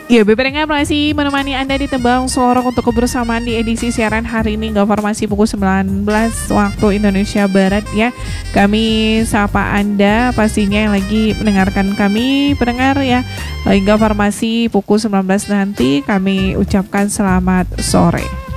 Ya, BPRNG masih menemani Anda di Tembang Sorong untuk kebersamaan di edisi siaran hari ini hingga informasi pukul 19 waktu Indonesia Barat ya. Kami sapa Anda pastinya yang lagi mendengarkan kami pendengar ya. Hingga informasi pukul 19 nanti kami ucapkan selamat sore.